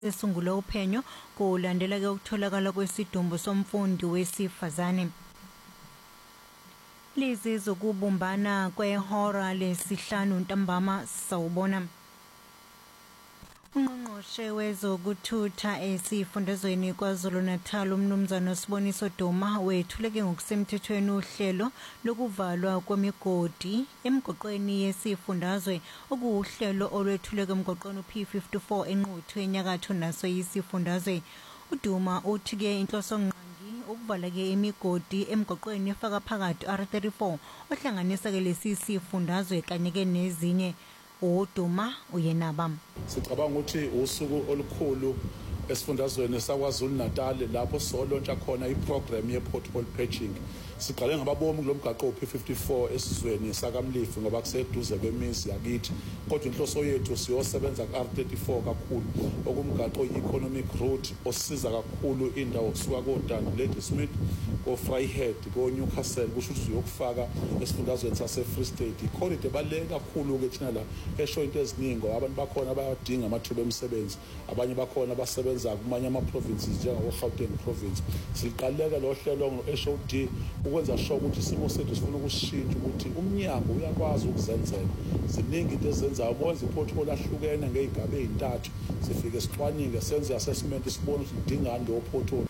esungula uphenyo kulandela ke ukutholakala kwesidumbu somfundi wesifazane. Lezi zokubumbana kwehora lesihlanu ntambama sawubona. Ungqongqoshe wezokuthutha esifundazweni KwaZulu-Natal umnumzana Siboniso Duma wethuleke ngokusemthethweni uhlelo lokuvalwa kwemigodi emgoqweni yesifundazwe okuhlelo olwethuleke emgoqweni P54 enquthu enyakatho naso yisifundazwe. uDuma uthi ke inhloso ukuvala ke imigodi emgoqweni efaka phakathi R34 ohlanganisa ke lesi sifundazwe kanye ke nezinye. uDuma uyenaba sicabanga ukuthi usuku olukhulu esifundazweni saKwaZulu-Natal lapho solontsha khona iprogram ye-pothole patching. Siqale ngababomi kulomgaqo P54 esizweni sakamlifu ngoba kuseduze kwemizi yakithi, kodwa inhloso yethu siyosebenza ku-R34 kakhulu okumgaqo i-economic route osiza kakhulu indawo kusuka koDandu Ladysmith ko-Vryheid ko-Newcastle kusho ukuthi uyokufaka esifundazweni sase-Free State. Ikhonide baleke kakhulu-ke thina la esho into eziningi abantu bakhona bayadinga amathuba emisebenzi, abanye bakhona basebenza kumanye ama-provinces njengawo-Gauteng province. Siqaleka lo hlelo ngo-HOD ukwenza sure ukuthi isimo sethu sifuna ukushintsha ukuthi umnyango uyakwazi ukuzenzela. Ziningi into ezenzayo bonke ipothole ahlukene ngezigaba ezintathu, sifike sicwaninge senze assessment sibone ukuthi udingani lo pothole.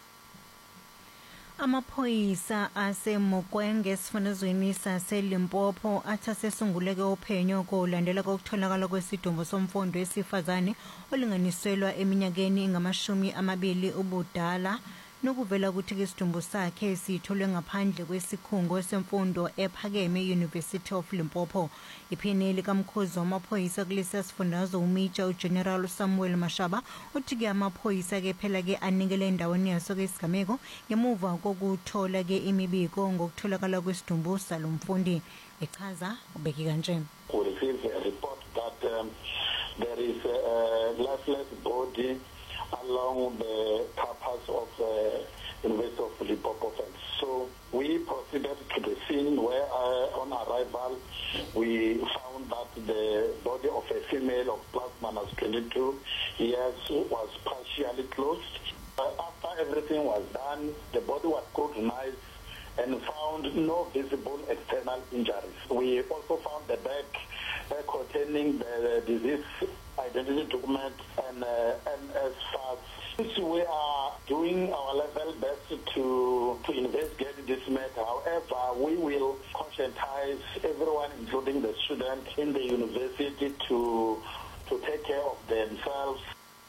Amaphoyisa aseMokwenge esifundazweni saseLimpopo athase sunguleke uphenyo kolandela kokutholakala kwesidumbu somfundo wesifazane olinganiselwa eminyakeni engama-20 ubudala nokuvela ukuthi isidumbu sakhe sitholwe ngaphandle kwesikhungo semfundo ephakeme University of Limpopo. Ipheneli kamkhozi wamaphoyisa kulesi sifundazwe uMajor General Samuel Mashaba uthi ke amaphoyisa ke phela ke anikele endaweni yaso ke isigameko ngemuva kokuthola ke imibiko ngokutholakala kwesidumbu salomfundi. Echaza ubeki kanje. We received a report that there is a lifeless body along the campus of University of Limpopo fence. So we proceeded to the scene where on arrival we found that the body of a female of +/- 22 years was partially closed. After everything was done, the body was scrutinized and found no visible external injuries. We also found the bag containing the disease identity document and NSFAS. We are doing our level best to investigate this matter. However, we will conscientize everyone, including the students in the university, to take care of themselves.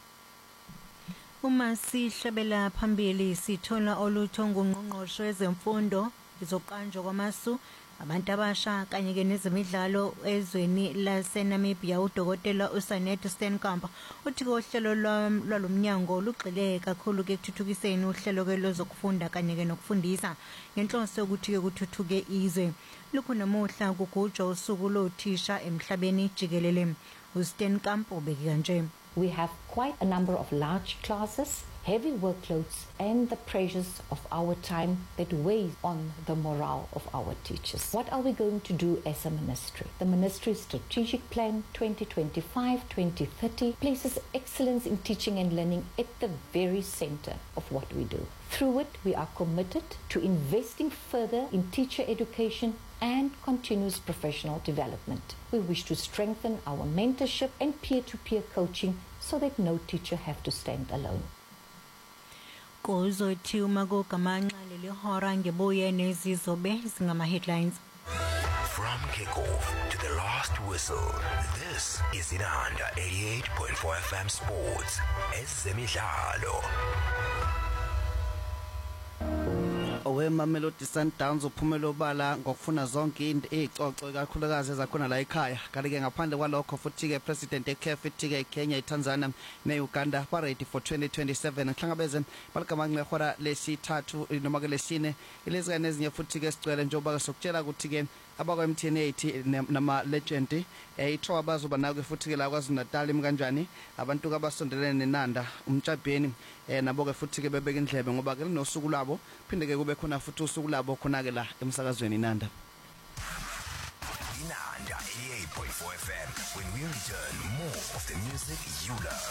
Uma sihlabela phambili sithola olutho ngungqongqoshe wezemfundo izoqanjwa kwamasu abantu abasha kanye ke nezemidlalo ezweni laseNamibia. uDokotela uSanet Steenkamp uthi uhlelo lwalomnyango lugxile kakhulu ke ekuthuthukiseni uhlelo ke lozokufunda kanye ke nokufundisa ngenhloso ukuthi ke kuthuthuke izwe. Lokhu namuhla kugujwa usuku lothisha emhlabeni jikelele. uSteenkamp ubeki kanje. We have quite a number of large classes, heavy workloads, and the pressures of our time that weighs on the morale of our teachers. What are we going to do as a ministry? The ministry's strategic plan 2025-2030 places excellence in teaching and learning at the very center of what we do. Through it, we are committed to investing further in teacher education and continuous professional development. We wish to strengthen our mentorship and peer-to-peer coaching so that no teacher have to stand alone. Kuzothi uma kugamanxa leli hora ngebuye nezizobe zingama headlines. From kickoff to the last whistle, this is Inanda 88.4 FM Sports. Ezemidlalo. Mamelodi Sundowns uphumela obala ngokufuna zonke izicoco kakhulukazi ezakhona la ekhaya. Kanti ke ngaphandle kwalokho futhi ke president eCAF ithi ke Kenya, iTanzania neUganda ba ready for 2027. Nhlangabeze baligamanxa lehora lesithathu noma ke lesine ilezikane ezinye futhi ke sicwele njengoba sokutshela ukuthi ke abakwa MTN8 nama legend ithiwa abazoba nako futhi ke la KwaZulu-Natal imkanjani abantu ke abasondelene neNanda umtshapeni nabo ke futhi ke bebeka indlebe ngoba ke linosuku labo phinde ke kube khona futhi usuku labo khona ke la emsakazweni Inanda 88.4 FM. When we return, more of the music you love.